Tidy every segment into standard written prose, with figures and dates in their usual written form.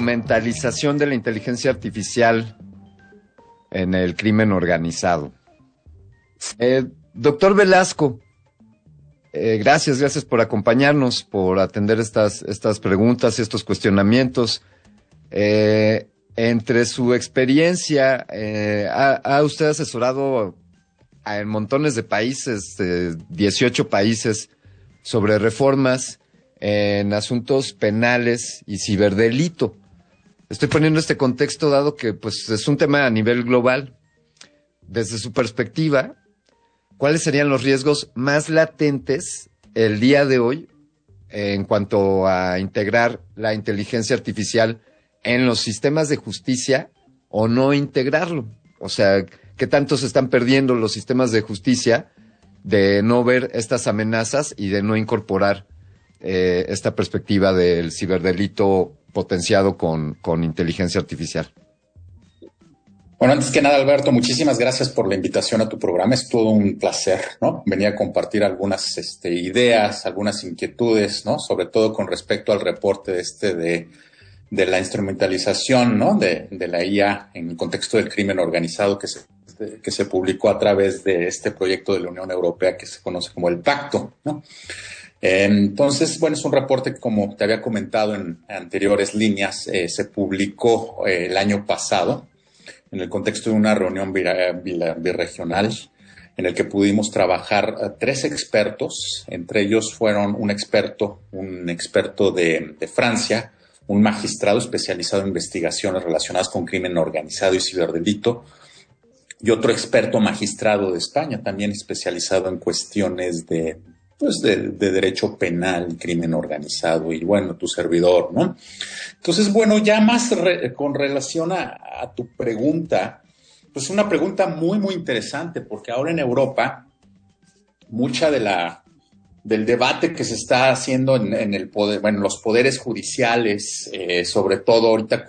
instrumentalización de la inteligencia artificial en el crimen organizado. Doctor Velasco, gracias por acompañarnos, por atender estas preguntas y estos cuestionamientos. Entre su experiencia, ha usted asesorado en montones de países, 18 países, sobre reformas en asuntos penales y ciberdelito. Estoy poniendo este contexto dado que pues es un tema a nivel global. Desde su perspectiva, ¿cuáles serían los riesgos más latentes el día de hoy en cuanto a integrar la inteligencia artificial en los sistemas de justicia o no integrarlo? O sea, ¿qué tanto se están perdiendo los sistemas de justicia de no ver estas amenazas y de no incorporar esta perspectiva del ciberdelito potenciado con inteligencia artificial? Bueno, antes que nada, Alberto, muchísimas gracias por la invitación a tu programa. Es todo un placer, ¿no? Venía a compartir algunas ideas, algunas inquietudes, ¿no? Sobre todo con respecto al reporte de la instrumentalización, ¿no? De la IA en el contexto del crimen organizado que se publicó a través de este proyecto de la Unión Europea que se conoce como el Pacto, ¿no? Entonces, bueno, es un reporte que, como te había comentado en anteriores líneas, se publicó el año pasado en el contexto de una reunión birregional en el que pudimos trabajar 3 expertos. Entre ellos fueron un experto de Francia, un magistrado especializado en investigaciones relacionadas con crimen organizado y ciberdelito, y otro experto magistrado de España, también especializado en cuestiones de derecho penal, crimen organizado, y bueno, tu servidor, ¿no? Entonces, bueno, ya más con relación a tu pregunta, pues una pregunta muy, muy interesante, porque ahora en Europa, mucha del debate que se está haciendo en el poder, bueno, los poderes judiciales, sobre todo ahorita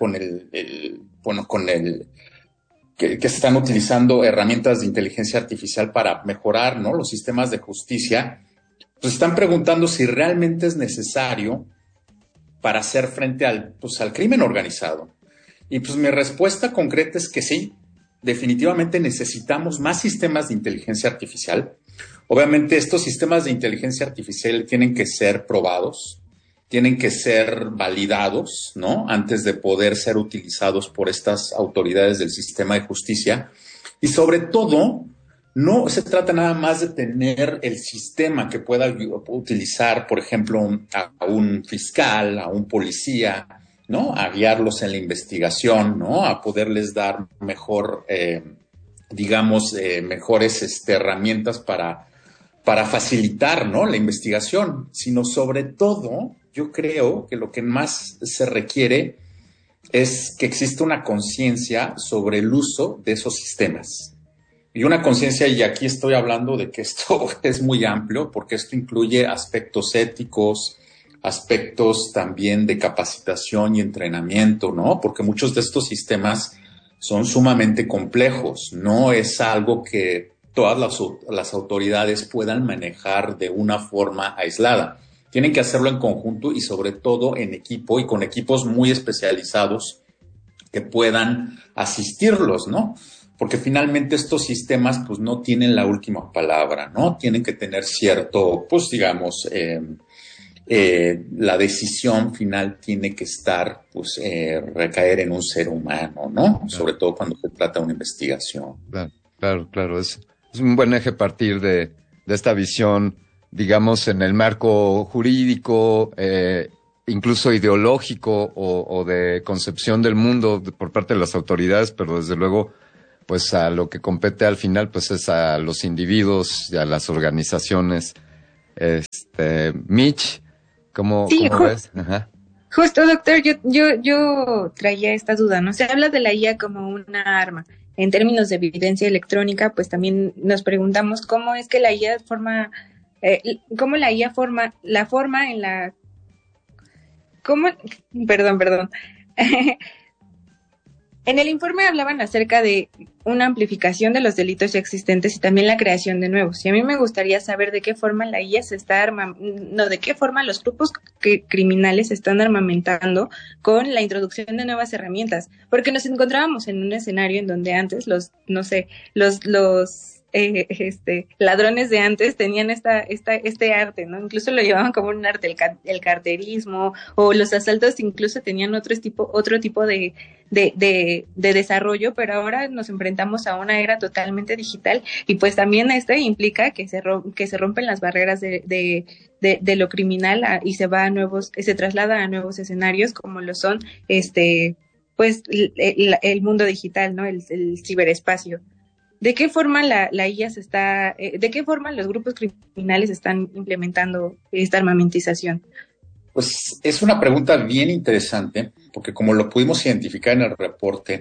que se están utilizando herramientas de inteligencia artificial para mejorar, ¿no?, los sistemas de justicia, pues están preguntando si realmente es necesario para hacer frente al crimen organizado. Y pues mi respuesta concreta es que sí, definitivamente necesitamos más sistemas de inteligencia artificial. Obviamente estos sistemas de inteligencia artificial tienen que ser probados, tienen que ser validados, ¿no?, antes de poder ser utilizados por estas autoridades del sistema de justicia. Y sobre todo, no se trata nada más de tener el sistema que pueda utilizar, por ejemplo, a un fiscal, a un policía, ¿no?, a guiarlos en la investigación, ¿no?, a poderles dar mejores herramientas para facilitar, ¿no?, la investigación, sino sobre todo, yo creo que lo que más se requiere es que exista una conciencia sobre el uso de esos sistemas. Y una conciencia, y aquí estoy hablando de que esto es muy amplio, porque esto incluye aspectos éticos, aspectos también de capacitación y entrenamiento, ¿no? Porque muchos de estos sistemas son sumamente complejos, no es algo que todas las autoridades puedan manejar de una forma aislada. Tienen que hacerlo en conjunto y sobre todo en equipo y con equipos muy especializados que puedan asistirlos, ¿no? Porque finalmente estos sistemas pues no tienen la última palabra, ¿no? Tienen que tener cierto, pues digamos, la decisión final tiene que estar, pues, recaer en un ser humano, ¿no? Claro. Sobre todo cuando se trata de una investigación. Claro. Es un buen eje partir de esta visión, digamos, en el marco jurídico, incluso ideológico o de concepción del mundo por parte de las autoridades, pero desde luego, pues a lo que compete al final, pues es a los individuos y a las organizaciones. Mitch, ¿cómo ves? Ajá. Justo, doctor, yo traía esta duda, ¿no? Se habla de la IA como una arma. En términos de evidencia electrónica, pues también nos preguntamos cómo es que la IA cómo la IA perdón. En el informe hablaban acerca de una amplificación de los delitos ya existentes y también la creación de nuevos. Y a mí me gustaría saber de qué forma la IA se está de qué forma los grupos criminales se están armamentando con la introducción de nuevas herramientas. Porque nos encontrábamos en un escenario en donde antes los ladrones de antes tenían este arte, ¿no? Incluso lo llevaban como un arte, el carterismo, o los asaltos incluso tenían otro tipo de desarrollo, pero ahora nos enfrentamos a una era totalmente digital y pues también implica que se rompen las barreras de lo criminal y se traslada a nuevos escenarios como lo son pues el mundo digital, ¿no? El ciberespacio. ¿De qué forma la IA de qué forma los grupos criminales están implementando esta armamentización? Pues es una pregunta bien interesante, porque como lo pudimos identificar en el reporte,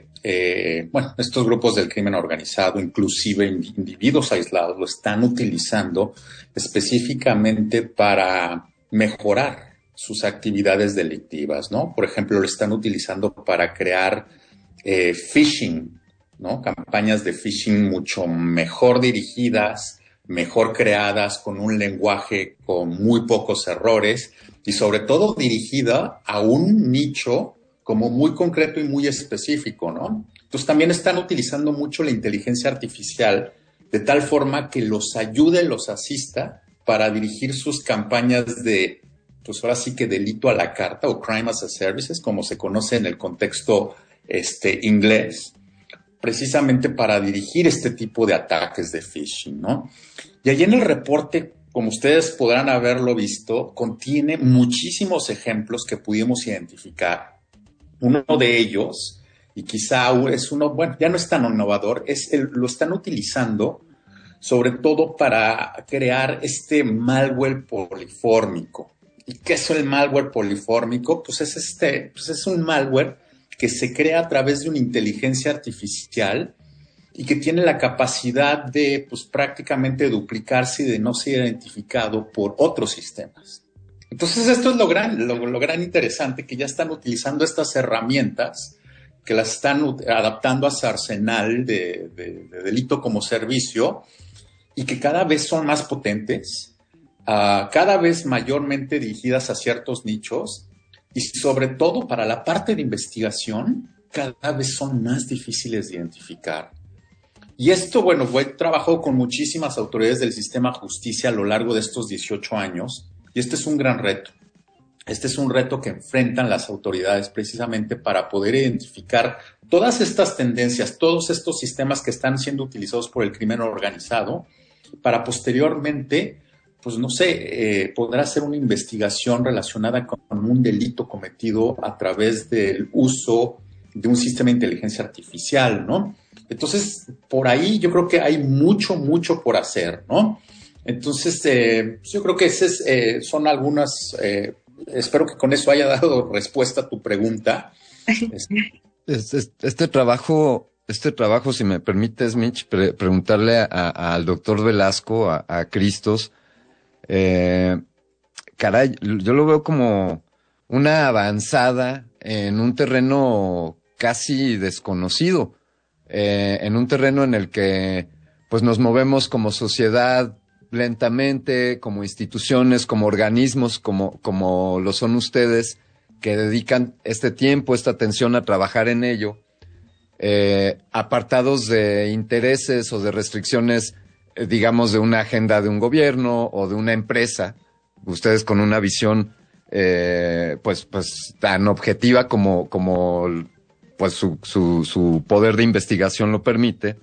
estos grupos del crimen organizado, inclusive individuos aislados, lo están utilizando específicamente para mejorar sus actividades delictivas, ¿no? Por ejemplo, lo están utilizando para crear phishing, ¿no? Campañas de phishing mucho mejor dirigidas, mejor creadas, con un lenguaje con muy pocos errores y sobre todo dirigida a un nicho como muy concreto y muy específico, ¿no? Entonces también están utilizando mucho la inteligencia artificial de tal forma que los ayude, los asista para dirigir sus campañas de, pues ahora sí que delito a la carta o crime as a service, como se conoce en el contexto inglés, precisamente para dirigir este tipo de ataques de phishing, ¿no? Y allí en el reporte, como ustedes podrán haberlo visto, contiene muchísimos ejemplos que pudimos identificar. Uno de ellos, y quizá es uno, bueno, ya no es tan innovador, lo están utilizando sobre todo para crear este malware polifórmico. ¿Y qué es el malware polifórmico? Pues es un malware que se crea a través de una inteligencia artificial y que tiene la capacidad de, pues, prácticamente duplicarse y de no ser identificado por otros sistemas. Entonces, esto es lo gran interesante, que ya están utilizando estas herramientas, que las están adaptando a su arsenal de delito como servicio y que cada vez son más potentes, cada vez mayormente dirigidas a ciertos nichos. Y sobre todo para la parte de investigación, cada vez son más difíciles de identificar. Y esto, bueno, he trabajado con muchísimas autoridades del sistema de justicia a lo largo de estos 18 años. Y este es un gran reto. Este es un reto que enfrentan las autoridades precisamente para poder identificar todas estas tendencias, todos estos sistemas que están siendo utilizados por el crimen organizado, para posteriormente, pues no sé, podrá hacer una investigación relacionada con un delito cometido a través del uso de un sistema de inteligencia artificial, ¿no? Entonces, por ahí yo creo que hay mucho por hacer, ¿no? Entonces, yo creo que son algunas, espero que con eso haya dado respuesta a tu pregunta. Este trabajo, si me permites, Mitch, preguntarle al doctor Velasco, a Cristos, caray, yo lo veo como una avanzada en un terreno casi desconocido, en un terreno en el que pues nos movemos como sociedad lentamente, como instituciones, como organismos, como lo son ustedes, que dedican este tiempo, esta atención a trabajar en ello, apartados de intereses o de restricciones, digamos, de una agenda de un gobierno o de una empresa, ustedes con una visión pues tan objetiva como pues su poder de investigación lo permite,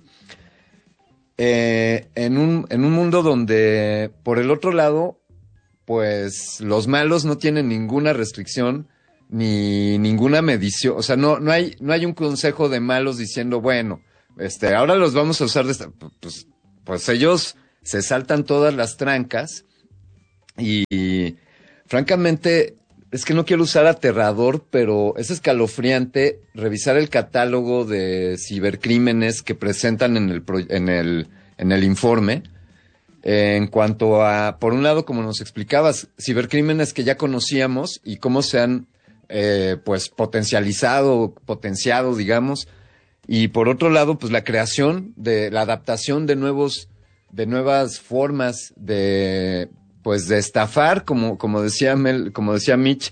en un mundo donde, por el otro lado, pues los malos no tienen ninguna restricción ni ninguna medición, o sea, no hay un consejo de malos diciendo, bueno, ahora los vamos a usar de esta, pues ellos se saltan todas las trancas y francamente es que no quiero usar aterrador, pero es escalofriante revisar el catálogo de cibercrímenes que presentan en el informe. En cuanto a, por un lado, como nos explicabas, cibercrímenes que ya conocíamos y cómo se han pues potenciado, digamos, Y por otro lado, pues la creación la adaptación de nuevas formas pues de estafar, como decía como decía Mitch,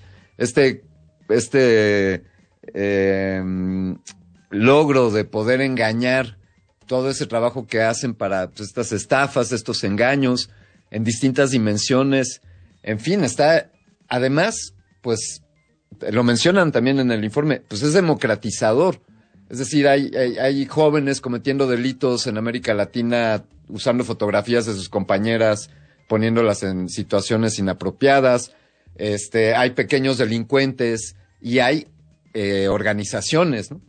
este logro de poder engañar, todo ese trabajo que hacen para pues, estas estafas, estos engaños en distintas dimensiones. En fin, además, pues lo mencionan también en el informe, pues es democratizador. Es decir, hay jóvenes cometiendo delitos en América Latina usando fotografías de sus compañeras, poniéndolas en situaciones inapropiadas. Hay pequeños delincuentes y hay organizaciones, ¿no?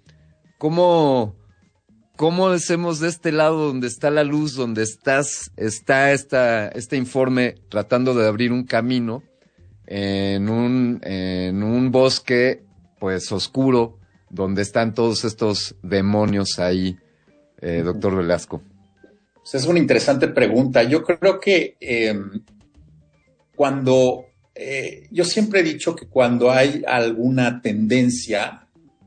¿Cómo hacemos de este lado donde está la luz, donde está este informe tratando de abrir un camino en un bosque, pues, oscuro, donde están todos estos demonios ahí, doctor Velasco? Pues es una interesante pregunta. Yo creo que yo siempre he dicho que cuando hay alguna tendencia,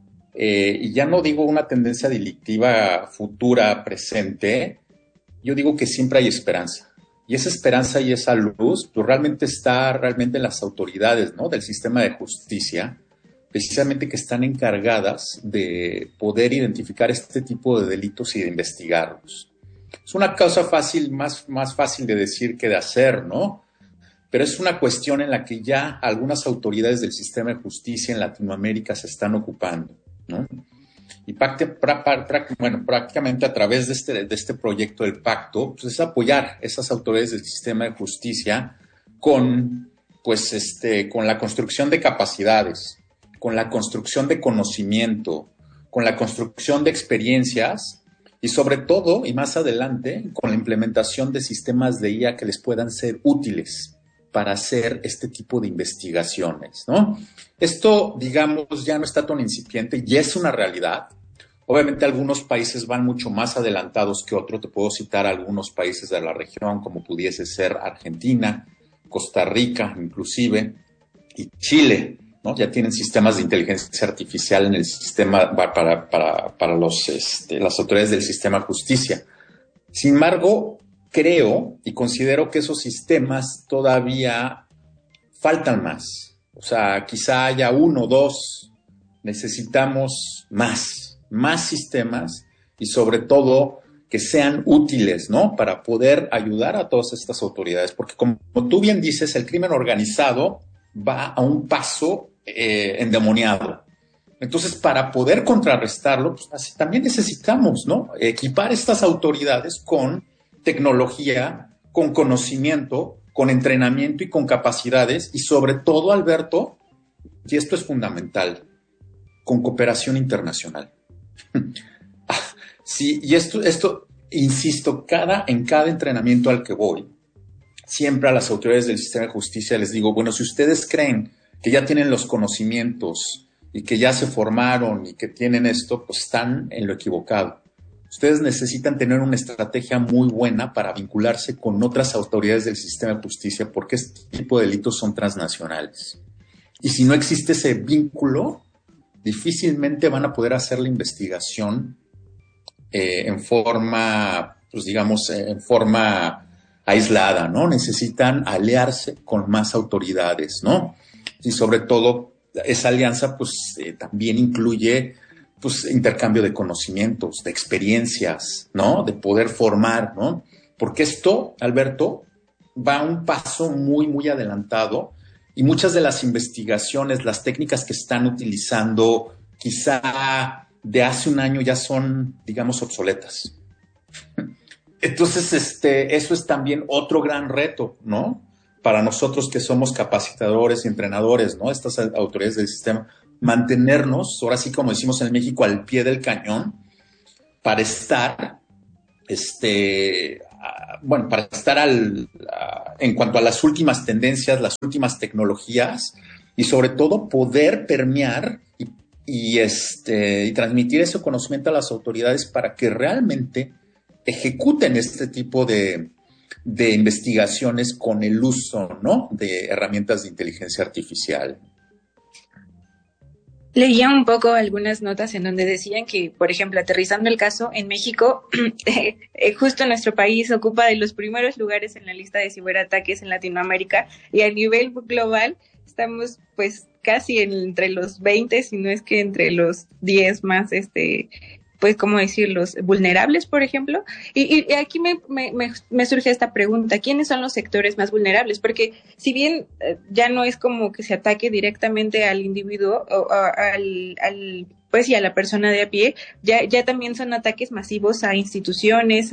y ya no digo una tendencia delictiva futura, presente, yo digo que siempre hay esperanza. Y esa esperanza y esa luz, pues realmente está en las autoridades, ¿no? Del sistema de justicia, precisamente que están encargadas de poder identificar este tipo de delitos y de investigarlos. Es una causa fácil, más fácil de decir que de hacer, ¿no? Pero es una cuestión en la que ya algunas autoridades del sistema de justicia en Latinoamérica se están ocupando, ¿no? Y prácticamente a través de este proyecto del pacto, pues es apoyar esas autoridades del sistema de justicia con la construcción de capacidades, con la construcción de conocimiento, con la construcción de experiencias y sobre todo, y más adelante, con la implementación de sistemas de IA que les puedan ser útiles para hacer este tipo de investigaciones, ¿no? Esto, digamos, ya no está tan incipiente y es una realidad. Obviamente algunos países van mucho más adelantados que otros. Te puedo citar algunos países de la región, como pudiese ser Argentina, Costa Rica, inclusive, y Chile, ¿no? Ya tienen sistemas de inteligencia artificial en el sistema para las autoridades del sistema de justicia. Sin embargo, creo y considero que esos sistemas todavía faltan más. O sea, quizá haya 1 o 2. Necesitamos más sistemas y sobre todo que sean útiles, ¿no? Para poder ayudar a todas estas autoridades. Porque como tú bien dices, el crimen organizado va a un paso endemoniado. Entonces, para poder contrarrestarlo, pues así también necesitamos, ¿no? Equipar estas autoridades con tecnología, con conocimiento, con entrenamiento y con capacidades y sobre todo, Alberto, y esto es fundamental, con cooperación internacional. Sí, y esto, insisto, en cada entrenamiento al que voy, siempre a las autoridades del sistema de justicia les digo, bueno, si ustedes creen que ya tienen los conocimientos y que ya se formaron y que tienen esto, pues están en lo equivocado. Ustedes necesitan tener una estrategia muy buena para vincularse con otras autoridades del sistema de justicia porque este tipo de delitos son transnacionales. Y si no existe ese vínculo, difícilmente van a poder hacer la investigación en forma aislada, ¿no? Necesitan aliarse con más autoridades, ¿no? Y sobre todo, esa alianza, pues, también incluye, pues, intercambio de conocimientos, de experiencias, ¿no? De poder formar, ¿no? Porque esto, Alberto, va a un paso muy, muy adelantado y muchas de las investigaciones, las técnicas que están utilizando, quizá de hace un año ya son, digamos, obsoletas. Entonces, eso es también otro gran reto, ¿no? Para nosotros que somos capacitadores y entrenadores, ¿no? Estas autoridades del sistema, mantenernos, ahora sí como decimos en México, al pie del cañón, para estar, en cuanto a las últimas tendencias, las últimas tecnologías y sobre todo poder permear y transmitir ese conocimiento a las autoridades para que realmente ejecuten este tipo de investigaciones con el uso, ¿no? De herramientas de inteligencia artificial. Leía un poco algunas notas en donde decían que, por ejemplo, aterrizando el caso, en México, justo nuestro país ocupa de los primeros lugares en la lista de ciberataques en Latinoamérica, y a nivel global estamos pues casi entre los 20, si no es que entre los 10 más, pues, ¿cómo decirlos? Vulnerables, por ejemplo. Y aquí me surge esta pregunta: ¿quiénes son los sectores más vulnerables? Porque si bien ya no es como que se ataque directamente al individuo o pues, y a la persona de a pie, ya también son ataques masivos a instituciones,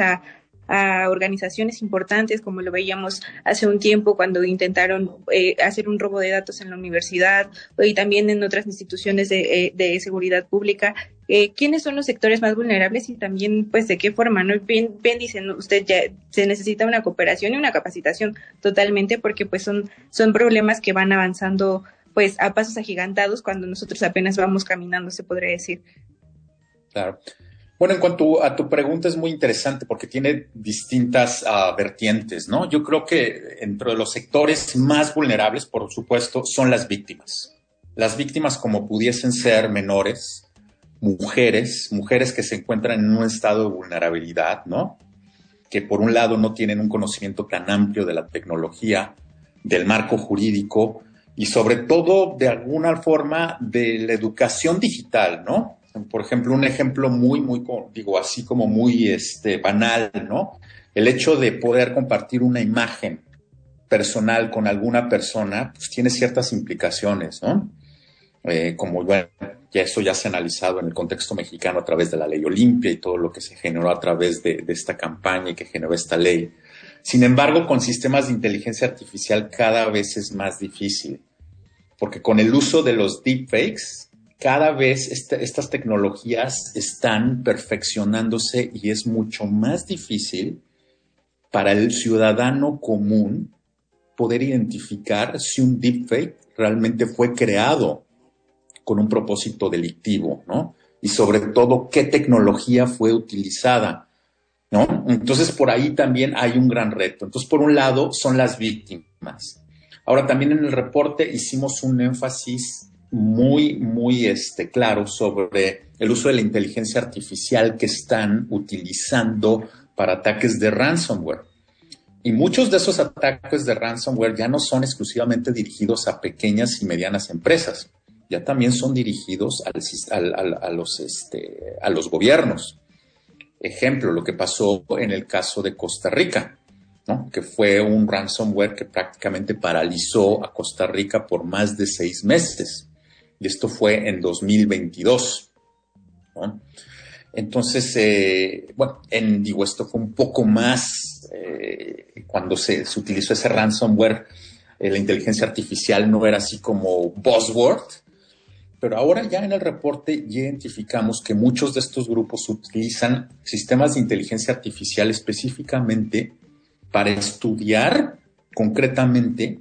a organizaciones importantes, como lo veíamos hace un tiempo cuando intentaron hacer un robo de datos en la universidad, y también en otras instituciones de seguridad pública. ¿Quiénes son los sectores más vulnerables y también, pues, de qué forma? ¿No? Bien dicen usted, ya se necesita una cooperación y una capacitación totalmente, porque pues son problemas que van avanzando pues a pasos agigantados cuando nosotros apenas vamos caminando, se podría decir. Claro. Bueno, en cuanto a tu pregunta, es muy interesante porque tiene distintas vertientes, ¿no? Yo creo que entre los sectores más vulnerables, por supuesto, son las víctimas. Las víctimas, como pudiesen ser menores, mujeres que se encuentran en un estado de vulnerabilidad, ¿no? Que por un lado no tienen un conocimiento tan amplio de la tecnología, del marco jurídico y sobre todo, de alguna forma, de la educación digital, ¿no? Por ejemplo, un ejemplo muy, así como muy banal, ¿no? El hecho de poder compartir una imagen personal con alguna persona, pues tiene ciertas implicaciones, ¿no? Como ya eso ya se ha analizado en el contexto mexicano a través de la ley Olimpia y todo lo que se generó a través de esta campaña y que generó esta ley. Sin embargo, con sistemas de inteligencia artificial cada vez es más difícil, porque con el uso de los deepfakes, cada vez estas tecnologías están perfeccionándose y es mucho más difícil para el ciudadano común poder identificar si un deepfake realmente fue creado con un propósito delictivo, ¿no? Y sobre todo, qué tecnología fue utilizada, ¿no? Entonces, por ahí también hay un gran reto. Entonces, por un lado, son las víctimas. Ahora, también en el reporte hicimos un énfasis muy claro sobre el uso de la inteligencia artificial que están utilizando para ataques de ransomware. Y muchos de esos ataques de ransomware ya no son exclusivamente dirigidos a pequeñas y medianas empresas, ya también son dirigidos a los gobiernos. Ejemplo, lo que pasó en el caso de Costa Rica, ¿no? Que fue un ransomware que prácticamente paralizó a Costa Rica por más de 6 meses. Y esto fue en 2022, ¿no? Entonces, esto fue un poco más, cuando se utilizó ese ransomware, la inteligencia artificial no era así como buzzword, pero ahora ya en el reporte ya identificamos que muchos de estos grupos utilizan sistemas de inteligencia artificial específicamente para estudiar concretamente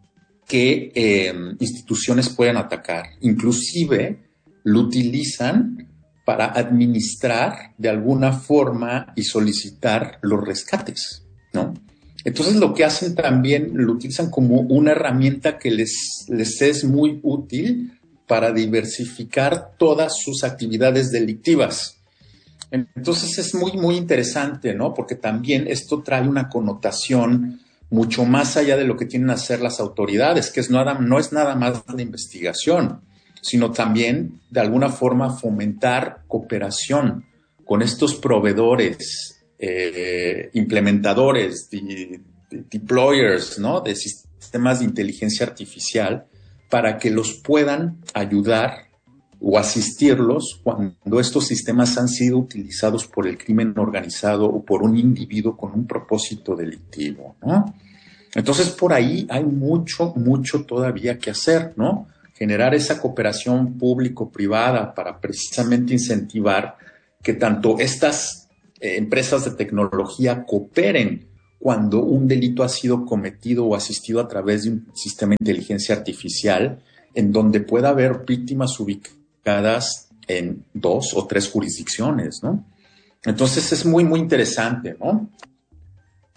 qué instituciones pueden atacar. Inclusive lo utilizan para administrar de alguna forma y solicitar los rescates, ¿no? Entonces lo que hacen también lo utilizan como una herramienta que les es muy útil para diversificar todas sus actividades delictivas. Entonces es muy interesante, ¿no? Porque también esto trae una connotación mucho más allá de lo que tienen que hacer las autoridades, que no es nada más la investigación, sino también de alguna forma fomentar cooperación con estos proveedores, implementadores, deployers, ¿no? De sistemas de inteligencia artificial, para que los puedan ayudar o asistirlos cuando estos sistemas han sido utilizados por el crimen organizado o por un individuo con un propósito delictivo, ¿no? Entonces, por ahí hay mucho todavía que hacer, ¿no? Generar esa cooperación público-privada para precisamente incentivar que tanto estas empresas de tecnología cooperen cuando un delito ha sido cometido o asistido a través de un sistema de inteligencia artificial en donde pueda haber víctimas ubicadas en 2 o 3 jurisdicciones, ¿no? Entonces es muy interesante, ¿no?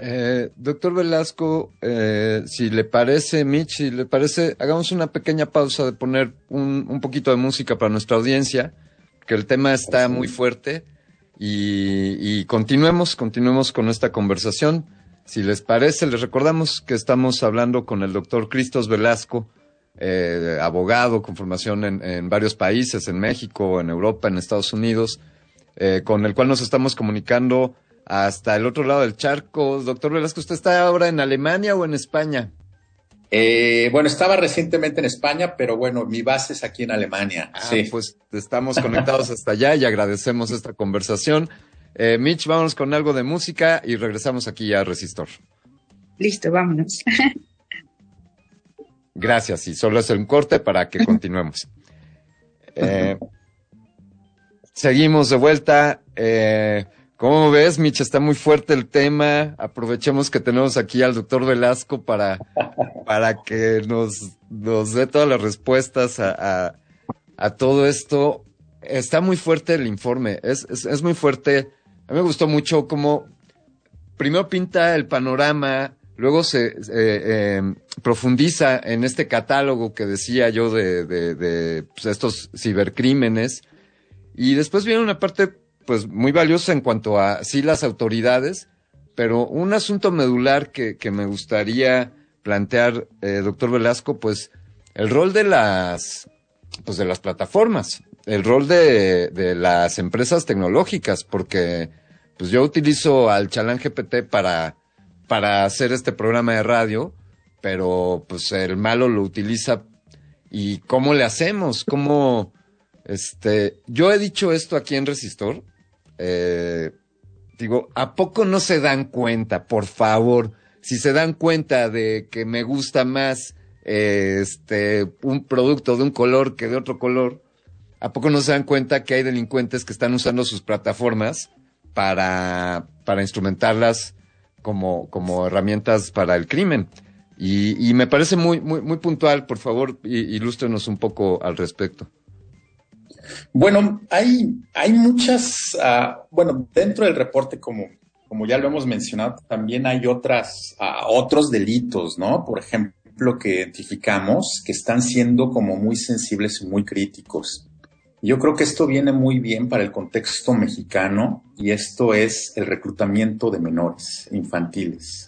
Doctor Velasco, si le parece, Mitch, si le parece, hagamos una pequeña pausa de poner un poquito de música para nuestra audiencia, que el tema está muy fuerte, y continuemos con esta conversación. Si les parece, les recordamos que estamos hablando con el doctor Christos Velasco, abogado con formación en varios países, en México, en Europa, en Estados Unidos, con el cual nos estamos comunicando hasta el otro lado del charco. Doctor Velasco, ¿usted está ahora en Alemania o en España? Bueno, estaba recientemente en España, pero bueno, mi base es aquí en Alemania. Sí. Pues estamos conectados hasta allá y agradecemos esta conversación. Mitch, vámonos con algo de música y regresamos aquí a Resistor. Listo, vámonos. Gracias, y solo es un corte para que continuemos. Seguimos de vuelta. ¿Cómo ves, Mitch? Está muy fuerte el tema. Aprovechemos que tenemos aquí al doctor Velasco para que nos dé todas las respuestas a todo esto. Está muy fuerte el informe. Es muy fuerte. A mí me gustó mucho cómo primero pinta el panorama, luego se profundiza en este catálogo que decía yo de pues, estos cibercrímenes, y después viene una parte pues muy valiosa en cuanto a sí las autoridades, pero un asunto medular que me gustaría plantear, doctor Velasco, pues el rol de las plataformas, el rol de las empresas tecnológicas, porque pues yo utilizo al ChatGPT para hacer este programa de radio, pero pues el malo lo utiliza. ¿Y cómo le hacemos? ¿Cómo? Yo he dicho esto aquí en Resistor. Digo, ¿a poco no se dan cuenta, por favor? Si se dan cuenta de que me gusta más un producto de un color que de otro color, ¿a poco no se dan cuenta que hay delincuentes que están usando sus plataformas para instrumentarlas como herramientas para el crimen? Y me parece muy, muy, muy puntual. Por favor, ilústrenos un poco al respecto. Bueno, hay muchas, bueno, dentro del reporte, como ya lo hemos mencionado, también hay otros delitos, ¿no? Por ejemplo, que identificamos que están siendo como muy sensibles y muy críticos. Yo creo que esto viene muy bien para el contexto mexicano, y esto es el reclutamiento de menores infantiles.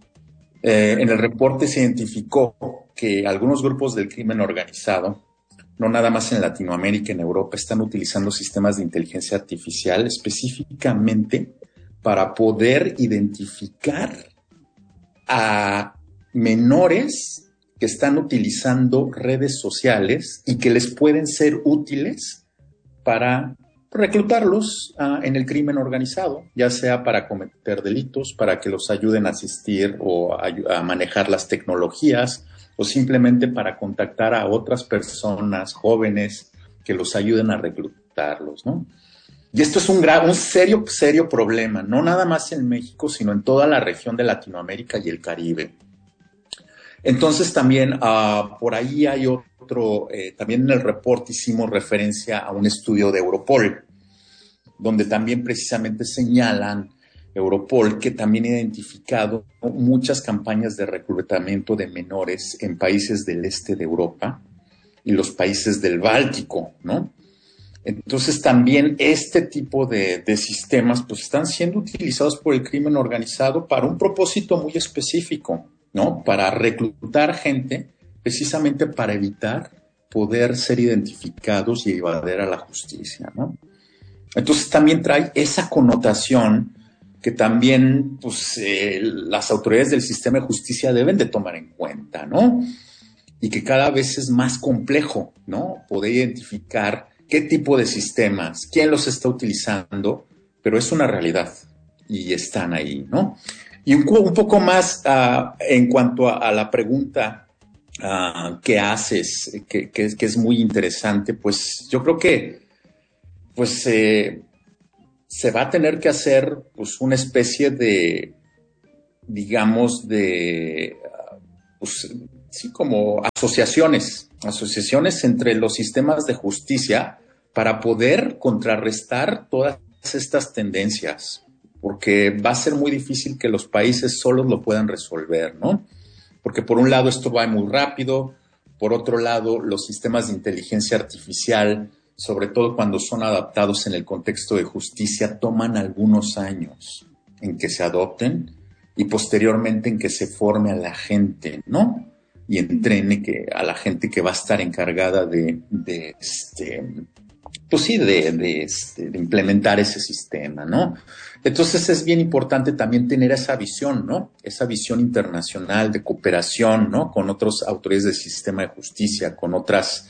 En el reporte se identificó que algunos grupos del crimen organizado, no nada más en Latinoamérica, en Europa, están utilizando sistemas de inteligencia artificial específicamente para poder identificar a menores que están utilizando redes sociales y que les pueden ser útiles para reclutarlos en el crimen organizado, ya sea para cometer delitos, para que los ayuden a asistir o a manejar las tecnologías, o simplemente para contactar a otras personas jóvenes que los ayuden a reclutarlos, ¿no? Y esto es un serio problema, no nada más en México, sino en toda la región de Latinoamérica y el Caribe. Entonces también por ahí hay otro, también en el reporte hicimos referencia a un estudio de Europol, donde también precisamente señalan Europol que también ha identificado muchas campañas de reclutamiento de menores en países del este de Europa y los países del Báltico, ¿no? Entonces también este tipo de sistemas pues están siendo utilizados por el crimen organizado para un propósito muy específico, ¿no? Para reclutar gente precisamente para evitar poder ser identificados y evadir a la justicia, ¿no? Entonces también trae esa connotación que también pues, las autoridades del sistema de justicia deben de tomar en cuenta, ¿no? Y que cada vez es más complejo, ¿no? Poder identificar qué tipo de sistemas, quién los está utilizando, pero es una realidad y están ahí, ¿no? Y un poco más en cuanto a la pregunta que haces, que es muy interesante, pues yo creo que pues se va a tener que hacer pues una especie de, digamos, de, pues, sí, como asociaciones entre los sistemas de justicia para poder contrarrestar todas estas tendencias. porque va a ser muy difícil que los países solos lo puedan resolver, ¿no? Porque por un lado esto va muy rápido, por otro lado los sistemas de inteligencia artificial, sobre todo cuando son adaptados en el contexto de justicia, toman algunos años en que se adopten y posteriormente en que se forme a la gente, ¿no? Y entrene a la gente que va a estar encargada de implementar ese sistema, ¿no? Entonces es bien importante también tener esa visión, ¿no? Esa visión internacional de cooperación, ¿no? Con otros autoridades del sistema de justicia, con otros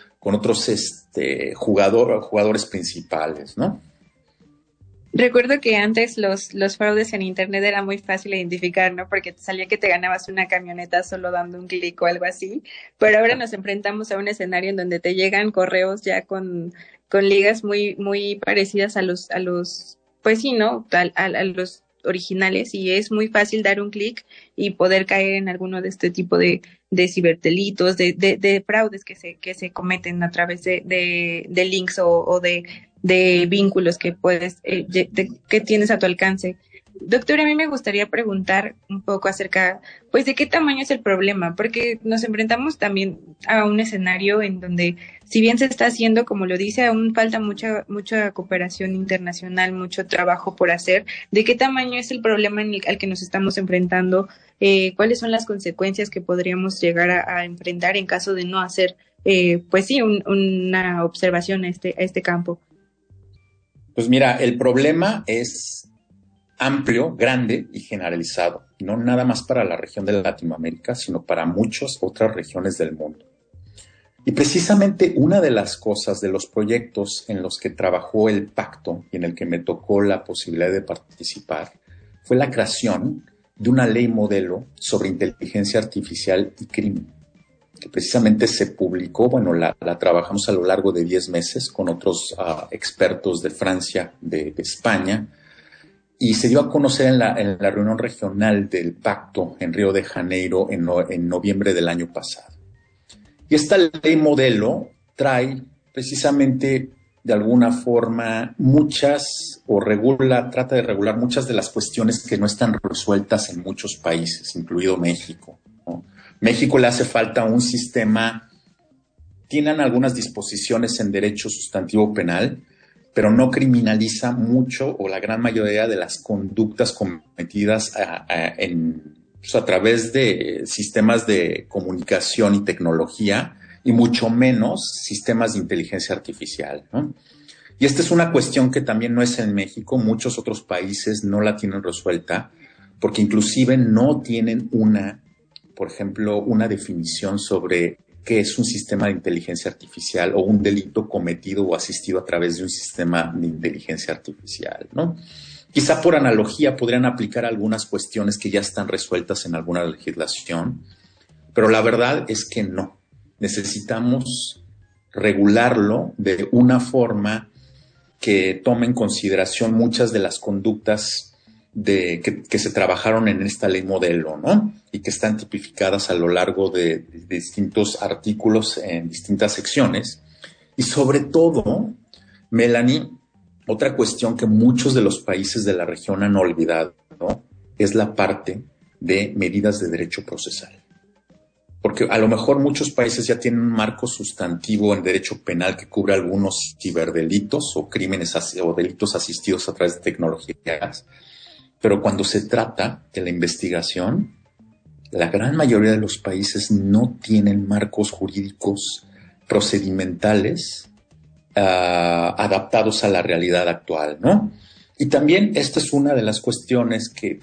jugadores principales, ¿no? Recuerdo que antes los fraudes en internet era muy fácil identificar, ¿no? Porque te salía que te ganabas una camioneta solo dando un clic o algo así. Pero ahora nos enfrentamos a un escenario en donde te llegan correos ya con ligas muy, muy parecidas a los, pues sí, ¿no? A los originales, y es muy fácil dar un clic y poder caer en alguno de este tipo de ciberdelitos, de fraudes que se cometen a través de links o de vínculos que puedes, que tienes a tu alcance. Doctor, a mí me gustaría preguntar un poco acerca, pues, de qué tamaño es el problema, porque nos enfrentamos también a un escenario en donde, si bien se está haciendo, como lo dice, aún falta mucha cooperación internacional, mucho trabajo por hacer. ¿De qué tamaño es el problema al que nos estamos enfrentando? ¿Cuáles son las consecuencias que podríamos llegar a enfrentar en caso de no hacer, pues sí, una observación a este campo? Pues mira, el problema es amplio, grande y generalizado, no nada más para la región de Latinoamérica, sino para muchas otras regiones del mundo. Y precisamente una de las cosas de los proyectos en los que trabajó el pacto y en el que me tocó la posibilidad de participar fue la creación de una ley modelo sobre inteligencia artificial y crimen, que precisamente se publicó, bueno, la trabajamos a lo largo de 10 meses con otros expertos de Francia, de España, y se dio a conocer en la reunión regional del pacto en Río de Janeiro en noviembre del año pasado. Y esta ley modelo trae precisamente de alguna forma trata de regular muchas de las cuestiones que no están resueltas en muchos países, incluido México, ¿no? México le hace falta un sistema, tienen algunas disposiciones en derecho sustantivo penal, pero no criminaliza mucho o la gran mayoría de las conductas cometidas a través de sistemas de comunicación y tecnología, y mucho menos sistemas de inteligencia artificial, ¿no? Y esta es una cuestión que también no es en México, muchos otros países no la tienen resuelta, porque inclusive no tienen por ejemplo, una definición sobre qué es un sistema de inteligencia artificial o un delito cometido o asistido a través de un sistema de inteligencia artificial, ¿no? Quizá por analogía podrían aplicar algunas cuestiones que ya están resueltas en alguna legislación, pero la verdad es que no. Necesitamos regularlo de una forma que tome en consideración muchas de las conductas que se trabajaron en esta ley modelo, ¿no? Y que están tipificadas a lo largo de distintos artículos en distintas secciones. Y sobre todo, Melanie, otra cuestión que muchos de los países de la región han olvidado, ¿no? Es la parte de medidas de derecho procesal. Porque a lo mejor muchos países ya tienen un marco sustantivo en derecho penal que cubre algunos ciberdelitos o crímenes o delitos asistidos a través de tecnologías. Pero cuando se trata de la investigación, la gran mayoría de los países no tienen marcos jurídicos procedimentales adaptados a la realidad actual, ¿no? Y también esta es una de las cuestiones que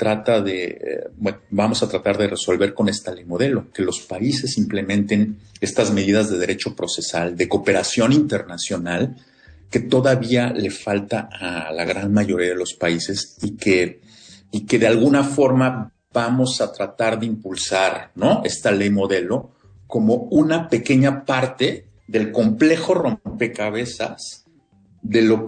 vamos a tratar de resolver con esta ley modelo, que los países implementen estas medidas de derecho procesal, de cooperación internacional, que todavía le falta a la gran mayoría de los países y que de alguna forma vamos a tratar de impulsar, ¿no? Esta ley modelo como una pequeña parte del complejo rompecabezas de lo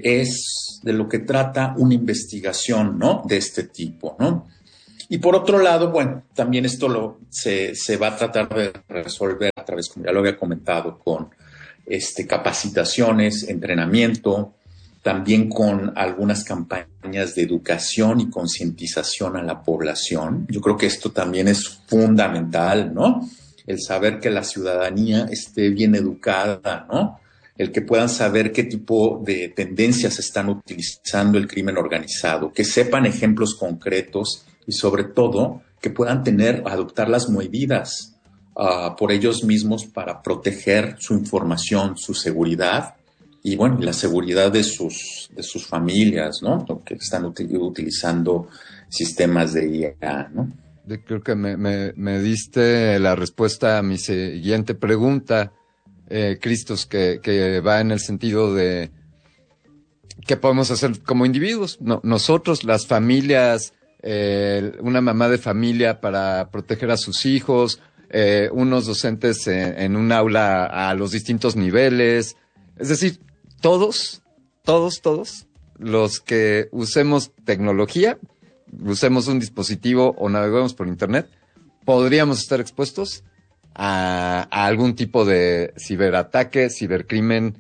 que trata una investigación, ¿no? De este tipo, ¿no? Y por otro lado, bueno, también esto se va a tratar de resolver a través, como ya lo había comentado, con capacitaciones, entrenamiento, también con algunas campañas de educación y concientización a la población. Yo creo que esto también es fundamental, ¿no? El saber que la ciudadanía esté bien educada, ¿no? El que puedan saber qué tipo de tendencias están utilizando el crimen organizado, que sepan ejemplos concretos y sobre todo que puedan adoptar las medidas por ellos mismos para proteger su información, su seguridad y bueno, la seguridad de sus familias, ¿no? Que están utilizando sistemas de IA, ¿no? Creo que me diste la respuesta a mi siguiente pregunta, Cristos, que va en el sentido de qué podemos hacer como individuos, nosotros, las familias, una mamá de familia para proteger a sus hijos, unos docentes en un aula a los distintos niveles, es decir, todos los que usemos tecnología, usemos un dispositivo o naveguemos por internet, podríamos estar expuestos a algún tipo de ciberataque, cibercrimen.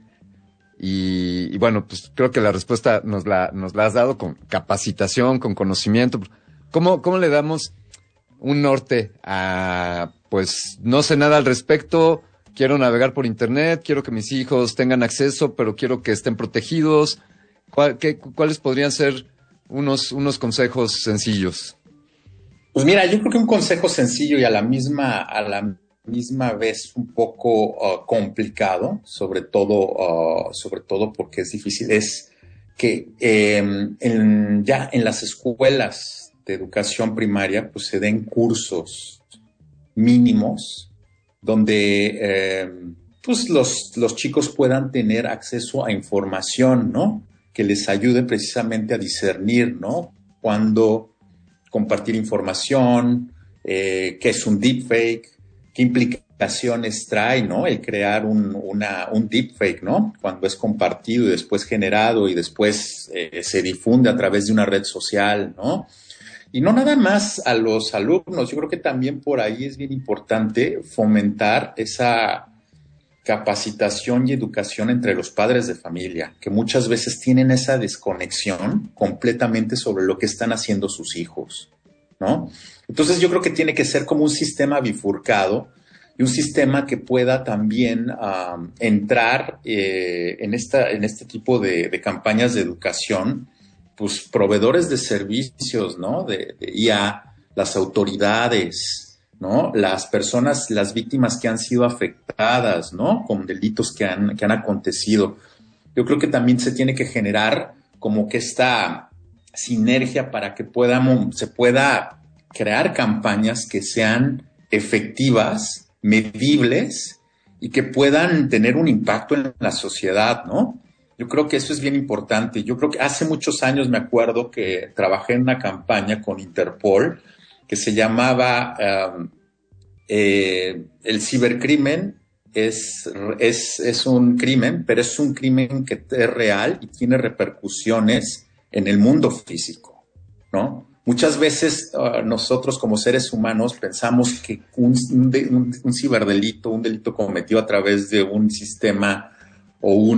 Y bueno, pues creo que la respuesta nos la has dado con capacitación, con conocimiento. ¿Cómo le damos un norte a, pues, no sé nada al respecto, quiero navegar por internet, quiero que mis hijos tengan acceso, pero quiero que estén protegidos? ¿Cuáles podrían ser unos consejos sencillos? Pues mira, yo creo que un consejo sencillo y a la misma vez un poco complicado, sobre todo porque es difícil, es que ya en las escuelas de educación primaria pues se den cursos mínimos donde pues los chicos puedan tener acceso a información, ¿no? Que les ayude precisamente a discernir, ¿no? Cuándo compartir información, qué es un deepfake, qué implicaciones trae, ¿no? El crear un deepfake, ¿no? Cuando es compartido y después generado y después se difunde a través de una red social, ¿no? Y no nada más a los alumnos, yo creo que también por ahí es bien importante fomentar esa capacitación y educación entre los padres de familia, que muchas veces tienen esa desconexión completamente sobre lo que están haciendo sus hijos, ¿no? Entonces yo creo que tiene que ser como un sistema bifurcado y un sistema que pueda también entrar en este tipo de campañas de educación, pues proveedores de servicios, ¿no? De IA, las autoridades, ¿no? Las personas, las víctimas que han sido afectadas, ¿no? Con delitos que han acontecido. Yo creo que también se tiene que generar como que esta sinergia para que se pueda crear campañas que sean efectivas, medibles y que puedan tener un impacto en la sociedad, ¿no? Yo creo que eso es bien importante. Yo creo que hace muchos años me acuerdo que trabajé en una campaña con Interpol que se llamaba el cibercrimen es un crimen, pero es un crimen que es real y tiene repercusiones en el mundo físico, ¿no? Muchas veces nosotros como seres humanos pensamos que un ciberdelito, un delito cometido a través de un sistema o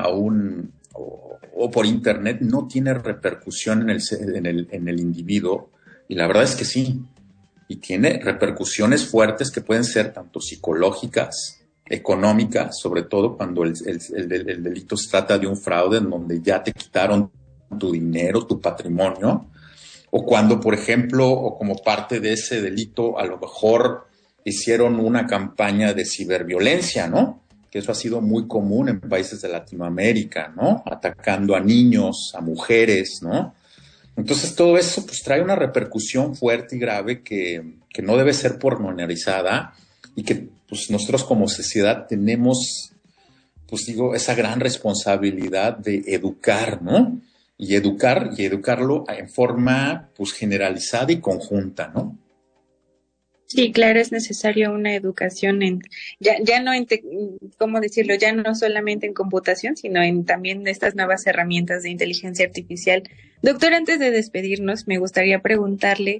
por internet no tiene repercusión en el individuo, y la verdad es que sí, y tiene repercusiones fuertes que pueden ser tanto psicológicas, económicas, sobre todo cuando el delito se trata de un fraude en donde ya te quitaron tu dinero, tu patrimonio, o cuando, por ejemplo, o como parte de ese delito, a lo mejor hicieron una campaña de ciberviolencia, ¿no? Que eso ha sido muy común en países de Latinoamérica, ¿no? Atacando a niños, a mujeres, ¿no? Entonces todo eso pues trae una repercusión fuerte y grave que no debe ser pormenorizada y que pues nosotros como sociedad tenemos, pues digo, esa gran responsabilidad de educar, ¿no? Y educarlo en forma pues generalizada y conjunta, ¿no? Sí, claro, es necesario una educación ya no ¿cómo decirlo? Ya no solamente en computación, sino en también estas nuevas herramientas de inteligencia artificial. Doctor, antes de despedirnos, me gustaría preguntarle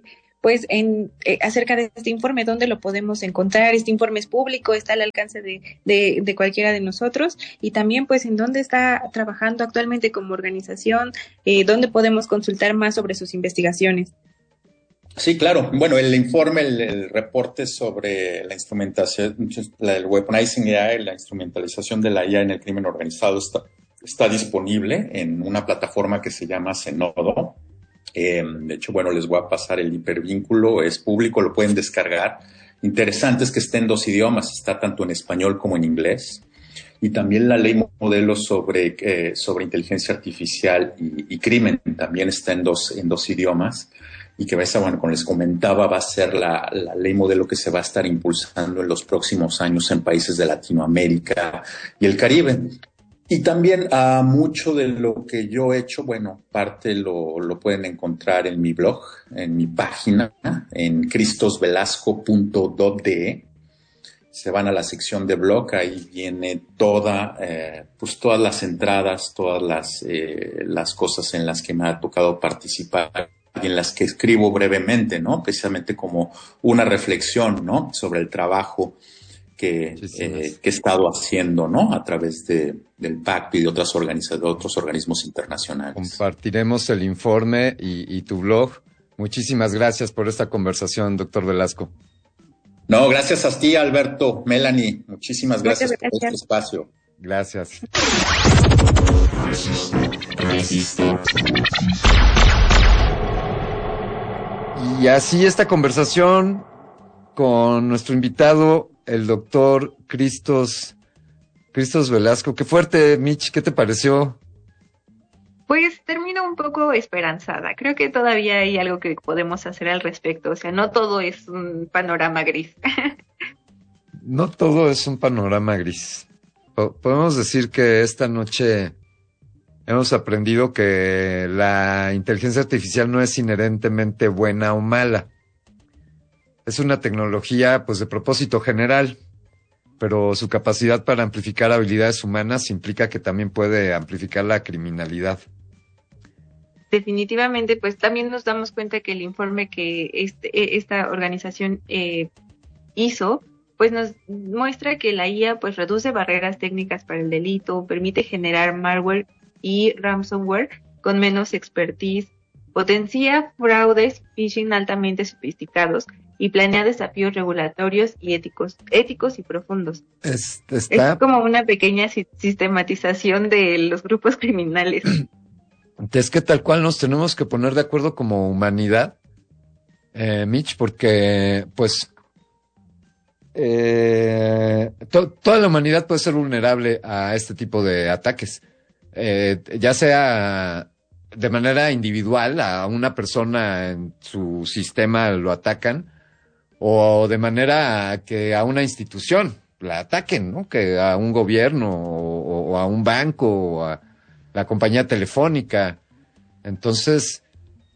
pues acerca de este informe, dónde lo podemos encontrar. Este informe es público, está al alcance de cualquiera de nosotros, y también pues en dónde está trabajando actualmente como organización, dónde podemos consultar más sobre sus investigaciones. Sí, claro. Bueno, el informe, el reporte sobre la instrumentación, el weaponizing AI, la instrumentalización de la IA en el crimen organizado está disponible en una plataforma que se llama Zenodo. De hecho, bueno, les voy a pasar el hipervínculo, es público, lo pueden descargar. Interesante es que esté en 2 idiomas, está tanto en español como en inglés. Y también la ley modelo sobre inteligencia artificial y crimen también está en dos idiomas. Y que bueno, como les comentaba, va a ser la ley modelo que se va a estar impulsando en los próximos años en países de Latinoamérica y el Caribe. Y también mucho de lo que yo he hecho, bueno, parte lo pueden encontrar en mi blog, en mi página, en cristosvelasco.de. Se van a la sección de blog, ahí viene todas las entradas, todas las cosas en las que me ha tocado participar y en las que escribo brevemente, ¿no? Precisamente como una reflexión, ¿no? Sobre el trabajo que he estado haciendo, ¿no? A través del PACT y de otros organismos internacionales. Compartiremos el informe y tu blog. Muchísimas gracias por esta conversación, doctor Velasco. No, gracias a ti, Alberto, Melanie. Muchísimas gracias por este espacio. Gracias. Y así esta conversación con nuestro invitado, el doctor Cristos Velasco. Qué fuerte, Mitch, ¿qué te pareció? Pues termino un poco esperanzada. Creo que todavía hay algo que podemos hacer al respecto. O sea, no todo es un panorama gris. No todo es un panorama gris. Podemos decir que esta noche hemos aprendido que la inteligencia artificial no es inherentemente buena o mala. Es una tecnología, pues, de propósito general, pero su capacidad para amplificar habilidades humanas implica que también puede amplificar la criminalidad. Definitivamente, pues también nos damos cuenta que el informe que esta organización hizo, pues nos muestra que la IA pues reduce barreras técnicas para el delito, permite generar malware y ransomware con menos expertise, potencia fraudes, phishing altamente sofisticados y planea desafíos regulatorios y éticos y profundos. Es como una pequeña sistematización de los grupos criminales. Es que tal cual nos tenemos que poner de acuerdo como humanidad, Mitch, porque pues toda la humanidad puede ser vulnerable a este tipo de ataques. Ya sea de manera individual, a una persona en su sistema lo atacan, o de manera que a una institución la ataquen, ¿no? Que a un gobierno o a un banco o a la compañía telefónica. Entonces,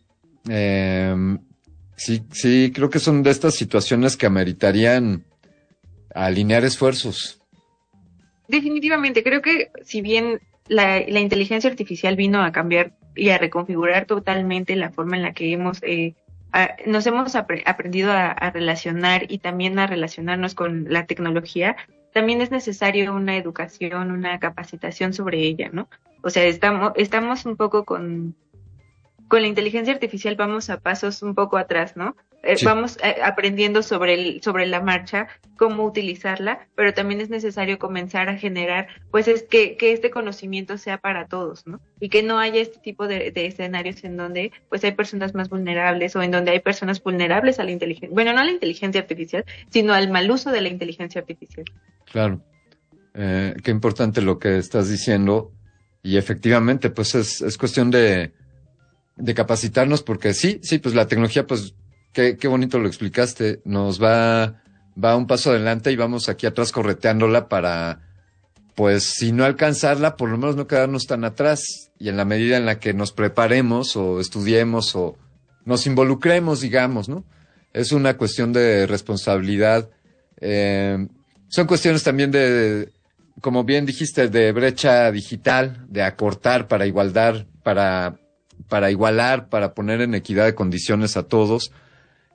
sí, creo que son de estas situaciones que ameritarían alinear esfuerzos. Definitivamente, creo que si bien la inteligencia artificial vino a cambiar y a reconfigurar totalmente la forma en la que nos hemos aprendido a relacionar y también a relacionarnos con la tecnología, también es necesario una educación, una capacitación sobre ella, ¿no? O sea, estamos un poco con la inteligencia artificial, vamos a pasos un poco atrás, ¿no? Sí. Vamos aprendiendo sobre la marcha cómo utilizarla, pero también es necesario comenzar a generar, pues es que este conocimiento sea para todos, ¿no? Y que no haya este tipo de escenarios en donde pues hay personas más vulnerables o en donde hay personas vulnerables a la inteligencia, bueno, no a la inteligencia artificial, sino al mal uso de la inteligencia artificial. Claro. Qué importante lo que estás diciendo, y efectivamente pues es cuestión de capacitarnos, porque sí, pues la tecnología, pues qué bonito lo explicaste, nos va un paso adelante y vamos aquí atrás correteándola para, pues si no alcanzarla, por lo menos no quedarnos tan atrás, y en la medida en la que nos preparemos o estudiemos o nos involucremos, digamos, ¿no? Es una cuestión de responsabilidad, son cuestiones también de, como bien dijiste, de brecha digital, de acortar para igualar, para poner en equidad de condiciones a todos.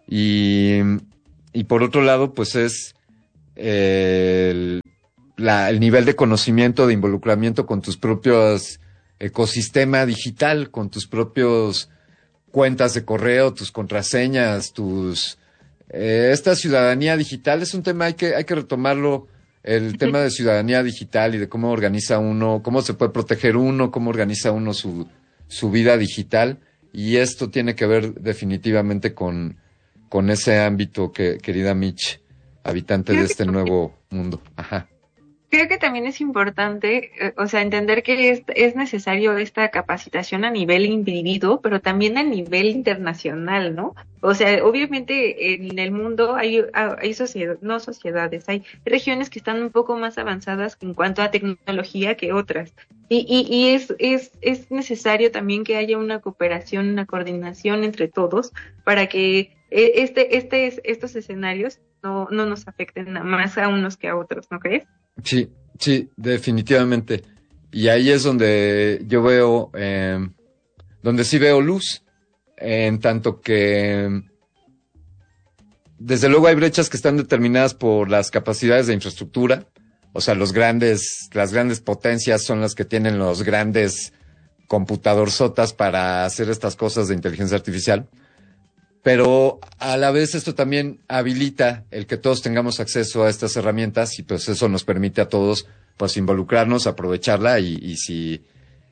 Y por otro lado, pues es el nivel de conocimiento, de involucramiento con tus propios ecosistema digital, con tus propios cuentas de correo, tus contraseñas, esta ciudadanía digital es un tema, hay que retomarlo, el tema de ciudadanía digital y de cómo organiza uno, cómo se puede proteger uno, cómo organiza uno su vida digital, y esto tiene que ver definitivamente con ese ámbito querida Mitch, habitante de este nuevo mundo. Ajá. Creo que también es importante, entender que es necesario esta capacitación a nivel individuo, pero también a nivel internacional, ¿no? O sea, obviamente en el mundo hay sociedades, hay regiones que están un poco más avanzadas en cuanto a tecnología que otras. Y es necesario también que haya una cooperación, una coordinación entre todos para que estos escenarios no nos afecten más a unos que a otros, ¿no crees? Sí, definitivamente. Y ahí es donde yo veo, donde sí veo luz, en tanto que desde luego hay brechas que están determinadas por las capacidades de infraestructura. O sea, las grandes potencias son las que tienen los grandes computadorzotas para hacer estas cosas de inteligencia artificial. Pero a la vez esto también habilita el que todos tengamos acceso a estas herramientas, y pues eso nos permite a todos pues involucrarnos, aprovecharla, y si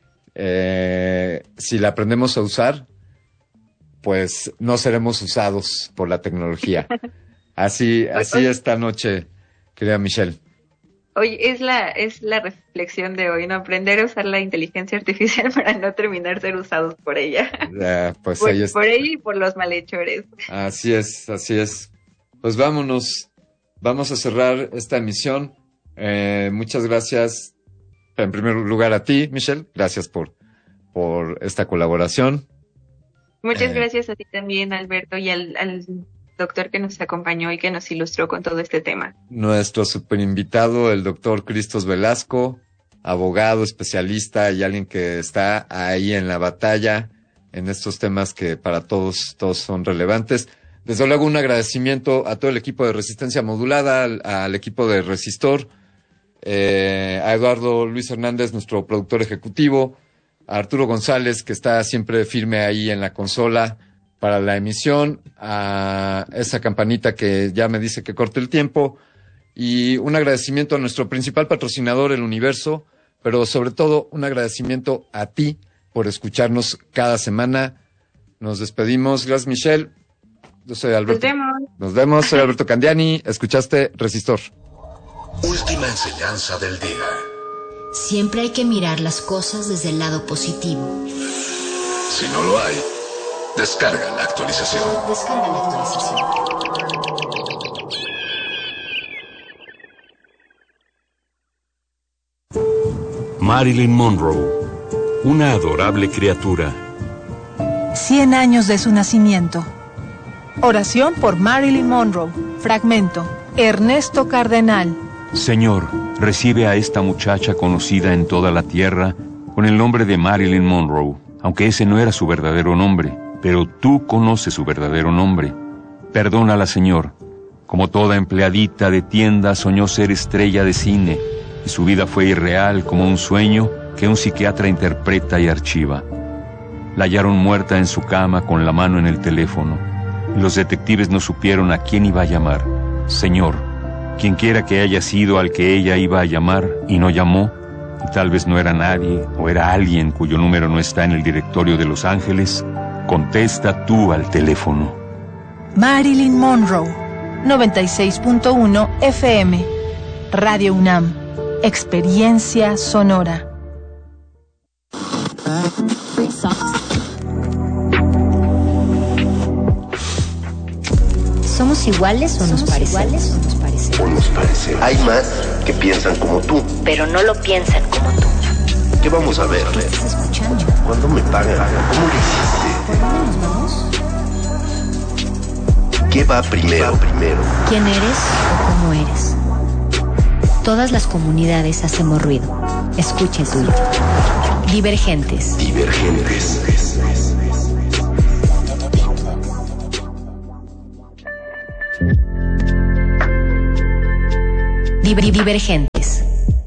la aprendemos a usar, pues no seremos usados por la tecnología. Así esta noche, querida Michelle. Oye, es la reflexión de hoy, ¿no? Aprender a usar la inteligencia artificial para no terminar ser usados por ella. Pues por ella y por los malhechores. Así es. Pues vamos a cerrar esta emisión. Muchas gracias, en primer lugar a ti, Michelle. Gracias por esta colaboración. Muchas gracias a ti también, Alberto, y al doctor que nos acompañó y que nos ilustró con todo este tema. Nuestro superinvitado, el doctor Cristos Velasco, abogado, especialista y alguien que está ahí en la batalla en estos temas que para todos son relevantes. Desde luego un agradecimiento a todo el equipo de Resistencia Modulada, al equipo de Resistor, a Eduardo Luis Hernández, nuestro productor ejecutivo, a Arturo González, que está siempre firme ahí en la consola para la emisión, a esa campanita que ya me dice que corte el tiempo, y un agradecimiento a nuestro principal patrocinador, El Universo, pero sobre todo un agradecimiento a ti por escucharnos cada semana. Nos despedimos. Gracias, Michelle. Yo soy Alberto. Nos vemos. Soy Alberto Candiani. Escuchaste Resistor. Última enseñanza del día. Siempre hay que mirar las cosas desde el lado positivo. Si no lo hay, descarga la actualización. Marilyn Monroe, una adorable criatura. 100 años de su nacimiento. Oración por Marilyn Monroe. Fragmento. Ernesto Cardenal. Señor, recibe a esta muchacha conocida en toda la tierra con el nombre de Marilyn Monroe, aunque ese no era su verdadero nombre, pero tú conoces su verdadero nombre. Perdónala, Señor. Como toda empleadita de tienda, soñó ser estrella de cine, y su vida fue irreal como un sueño que un psiquiatra interpreta y archiva. La hallaron muerta en su cama con la mano en el teléfono. Los detectives no supieron a quién iba a llamar. Señor, quien quiera que haya sido al que ella iba a llamar y no llamó, y tal vez no era nadie o era alguien cuyo número no está en el directorio de Los Ángeles, contesta tú al teléfono. Marilyn Monroe, 96.1 FM, Radio UNAM, Experiencia Sonora. ¿Somos iguales o nos parecemos? O nos parecemos. Hay más que piensan como tú, pero no lo piensan como tú. ¿Qué vamos a ver? ¿Qué estás escuchando? ¿Cuándo me pagan? ¿Cómo lo hiciste? ¿Por dónde nos vamos? ¿Qué va primero? ¿Quién eres o cómo eres? Todas las comunidades hacemos ruido. Escucha el tuyo. Divergentes. Divergentes.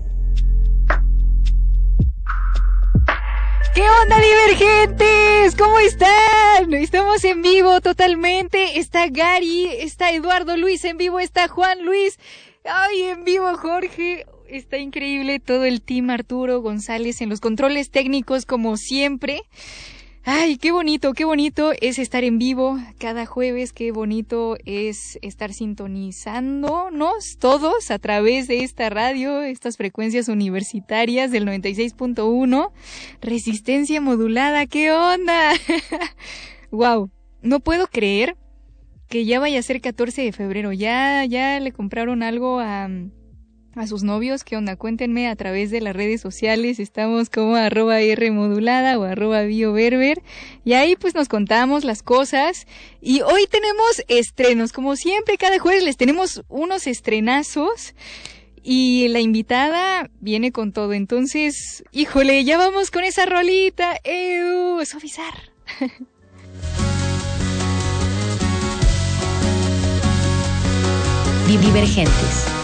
¿Qué onda, divergentes? ¿Cómo están? Estamos en vivo totalmente. Está Gary, está Eduardo Luis en vivo, está Juan Luis. Ay, en vivo Jorge. Está increíble todo el team, Arturo González en los controles técnicos como siempre. Ay, qué bonito es estar en vivo cada jueves, qué bonito es estar sintonizándonos todos a través de esta radio, estas frecuencias universitarias del 96.1, resistencia modulada, ¿qué onda? Wow, no puedo creer que ya vaya a ser 14 de febrero, ya le compraron algo a sus novios, ¿qué onda? Cuéntenme a través de las redes sociales, estamos como @rmodulada o @bioberber, y ahí pues nos contamos las cosas, y hoy tenemos estrenos, como siempre, cada jueves les tenemos unos estrenazos, y la invitada viene con todo, entonces, híjole, ya vamos con esa rolita, suavizar. Divergentes.